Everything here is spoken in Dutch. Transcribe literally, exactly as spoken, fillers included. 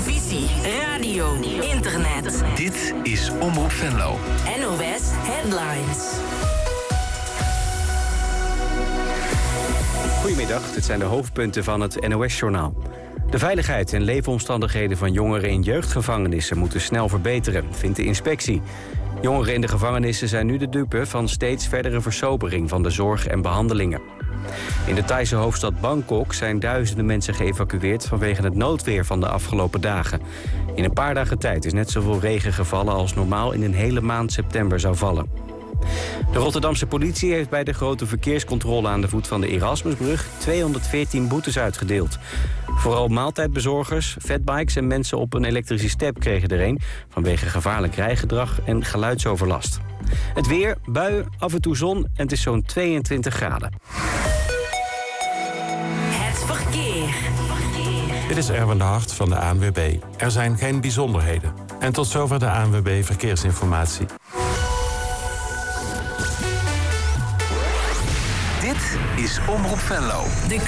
televisie, radio, internet. Dit is Omroep Venlo. N O S Headlines. Goedemiddag, dit zijn de hoofdpunten van het N O S-journaal. De veiligheid en leefomstandigheden van jongeren in jeugdgevangenissen moeten snel verbeteren, vindt de inspectie. Jongeren in de gevangenissen zijn nu de dupe van steeds verdere versobering van de zorg en behandelingen. In de Thaise hoofdstad Bangkok zijn duizenden mensen geëvacueerd vanwege het noodweer van de afgelopen dagen. In een paar dagen tijd is net zoveel regen gevallen als normaal in een hele maand september zou vallen. De Rotterdamse politie heeft bij de grote verkeerscontrole aan de voet van de Erasmusbrug tweehonderdveertien boetes uitgedeeld. Vooral maaltijdbezorgers, fatbikes en mensen op een elektrische step kregen er een vanwege gevaarlijk rijgedrag en geluidsoverlast. Het weer, buien, af en toe zon en het is zo'n tweeëntwintig graden. Het verkeer. Dit is Erwin de Hart van de A N W B. Er zijn geen bijzonderheden. En tot zover de A N W B Verkeersinformatie. Dit is Omroep Venlo. De